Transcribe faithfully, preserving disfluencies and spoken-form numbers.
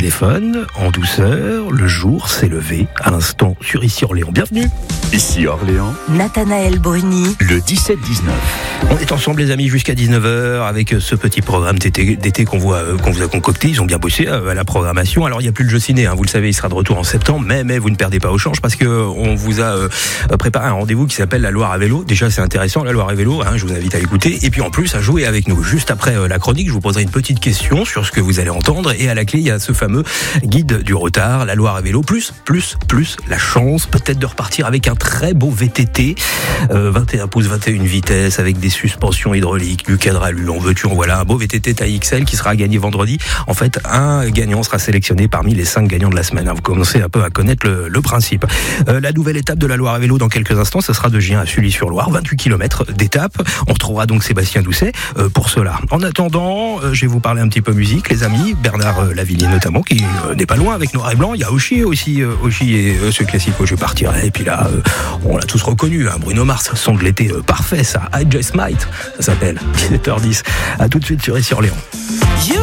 téléphone, en douceur, le jour s'est levé à l'instant sur Ici Orléans. Bienvenue. Ici Orléans, Nathanaël Bruni, le dix-sept dix-neuf. On est ensemble les amis jusqu'à dix-neuf heures avec ce petit programme d'été, d'été qu'on, voit, qu'on vous a concocté. Ils ont bien bossé à la programmation. Alors il n'y a plus le jeu ciné, hein, vous le savez, il sera de retour en septembre, mais, mais vous ne perdez pas au change parce qu'on vous a euh, préparé un rendez-vous qui s'appelle la Loire à vélo. Déjà c'est intéressant, la Loire à vélo, hein, je vous invite à écouter. Et puis en plus à jouer avec nous. Juste après euh, la chronique, je vous poserai une petite question sur ce que vous allez entendre. Et à la clé, il y a ce fameux guide du retard, la Loire à vélo, plus, plus, plus la chance peut-être de repartir avec un très beau V T T, euh, vingt et un pouces, vingt et une vitesses, avec des suspensions hydrauliques, du cadre alu, en veux-tu, en voilà, un beau V T T taille X L qui sera gagné vendredi. En fait, un gagnant sera sélectionné parmi les cinq gagnants de la semaine. Vous commencez un peu à connaître le, le principe. Euh, la nouvelle étape de la Loire à vélo dans quelques instants, ce sera de Gien à Sully-sur-Loire, vingt-huit kilomètres d'étape. On retrouvera donc Sébastien Doucet euh, pour cela. En attendant, euh, je vais vous parler un petit peu musique, les amis. Bernard euh, Lavilliers notamment, qui euh, n'est pas loin avec Noir et Blanc. Il y a Oshi aussi, euh, Oshi et euh, ce classique où je partirai. Et puis là, euh, on l'a tous reconnu, hein, Bruno Mars, son de l'été euh, parfait, ça. I Just Might, ça s'appelle. dix-sept heures dix. À tout de suite sur Ici Orléans.